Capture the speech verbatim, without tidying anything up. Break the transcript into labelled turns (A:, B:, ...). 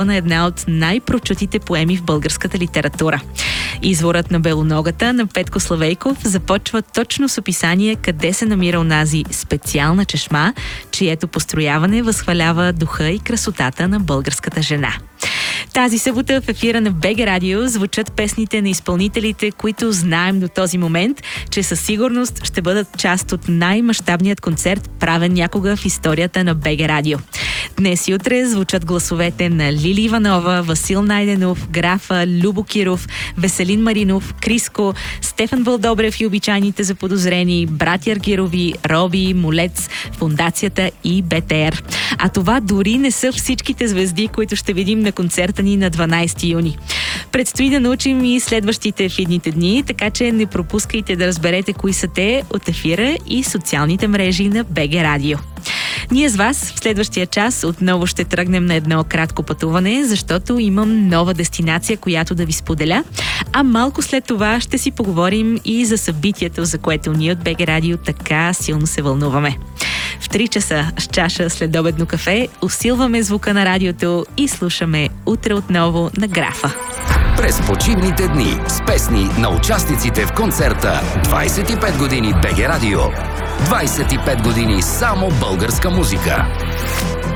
A: на една от най-прочутите поеми в българската литература. Изворът на Белоногата на Петко Славейков започва точно с описание къде се намира онази специална чешма, чието построяване възхвалява духа и красотата на българската жена. Тази събота в ефира на БГ Радио звучат песните на изпълнителите, които знаем до този момент, че със сигурност ще бъдат част от най-мащабният концерт, правен някога в историята на БГ Радио. Днес и утре звучат гласовете на Лили Иванова, Васил Найденов, Графа, Любо Киров, Веселин Маринов, Криско, Стефан Вълдобрев и обичайните заподозрени, братя Аргирови, Роби, Молец, Фондацията и БТР. А това дори не са всичките звезди, които ще видим на концерта ни на дванайсети юни. Предстои да научим и следващите в идните дни, така че не пропускайте да разберете кои са те от ефира и социалните мрежи на БГ Радио. Ние с вас в следващия час отново ще тръгнем на едно кратко пътуване, защото имам нова дестинация, която да ви споделя, а малко след това ще си поговорим и за събитието, за което ние от БГ Радио така силно се вълнуваме. В три часа с чаша следобедно кафе усилваме звука на радиото и слушаме утре отново на Графа.
B: През почивните дни с песни на участниците в концерта двайсет и пет години БГ Радио. двайсет и пет години само българска музика.